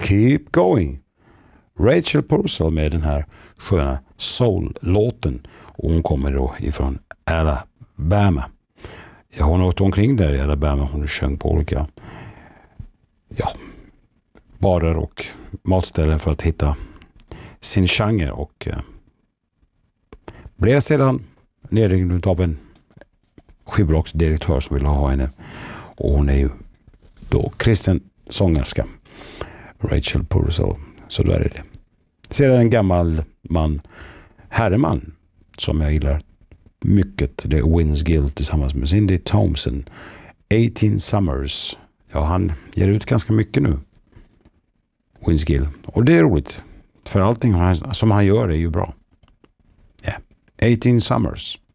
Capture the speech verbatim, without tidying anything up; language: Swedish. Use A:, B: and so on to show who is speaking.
A: Keep Going. Rachel Purcell med den här sköna soul-låten. Och hon kommer då ifrån Alabama. Jag har något omkring där i Alabama. Hon sjöng på olika ja, barer och matställen för att hitta sin genre. Och eh, blev sedan nedringd av en skivbolagsdirektör som ville ha henne. Och hon är ju då kristen sångerska. Rachel Purcell. Så då är det det. Sedan en gammal man, herreman, som jag gillar mycket. Det är Vince Gill tillsammans med Cindy Thompson. eighteen Summers. Ja, han ger ut ganska mycket nu. Vince Gill. Och det är roligt. För allting som han gör är ju bra. Ja. Yeah. eighteen Summers.